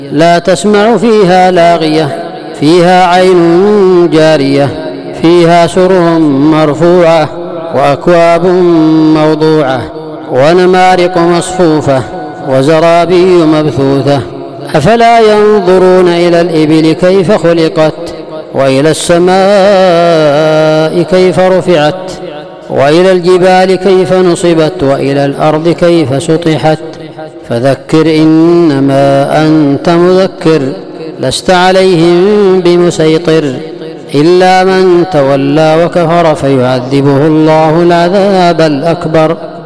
لا تسمع فيها لاغية فيها عين جارية فيها سرر مرفوعة وأكواب موضوعة ونمارق مصفوفة وزرابي مبثوثة أفلا ينظرون إلى الإبل كيف خلقت وإلى السماء كيف رفعت وإلى الجبال كيف نصبت وإلى الأرض كيف سطحت فذكر إنما أنت مذكر لست عليهم بمسيطر إلا من تولى وكفر فيعذبه الله العذاب الأكبر